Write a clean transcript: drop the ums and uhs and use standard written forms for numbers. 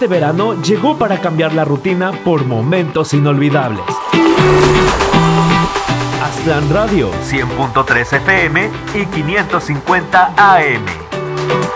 este verano llegó para cambiar la rutina por momentos inolvidables. Aztlán Radio, 100.3 FM y 550 AM.